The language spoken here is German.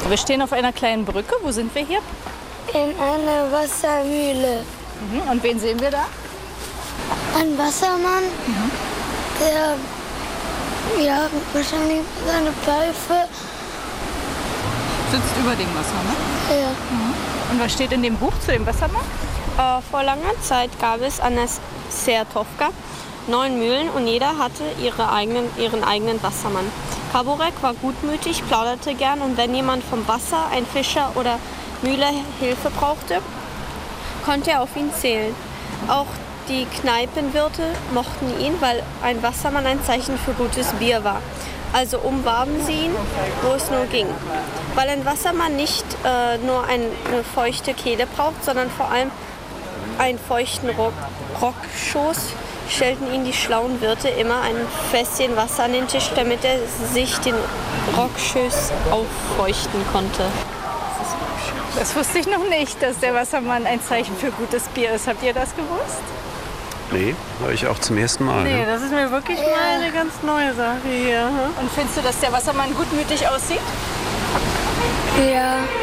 Wir stehen auf einer kleinen Brücke. Wo sind wir hier? In einer Wassermühle. Und wen sehen wir da? Ein Wassermann, der wahrscheinlich seine Pfeife. Sitzt über dem Wasser, ne? Ja. Und was steht in dem Buch zu dem Wassermann? Vor langer Zeit gab es an der Sertovka 9 Mühlen und jeder hatte ihren eigenen Wassermann. Kaborek war gutmütig, plauderte gern und wenn jemand vom Wasser, ein Fischer oder Mühle Hilfe brauchte, konnte er auf ihn zählen. Auch die Kneipenwirte mochten ihn, weil ein Wassermann ein Zeichen für gutes Bier war. Also umwarben sie ihn, wo es nur ging. Weil ein Wassermann nicht nur eine feuchte Kehle braucht, sondern vor allem einen feuchten Rockschoß, stellten ihn die schlauen Wirte immer ein Fässchen Wasser an den Tisch, damit er sich den Rockschoß auffeuchten konnte. Das wusste ich noch nicht, dass der Wassermann ein Zeichen für gutes Bier ist. Habt ihr das gewusst? Nee, höre ich auch zum ersten Mal. Nee, Ne? das ist mir wirklich mal eine ganz neue Sache hier. Und findest du, dass der Wassermann gutmütig aussieht? Ja.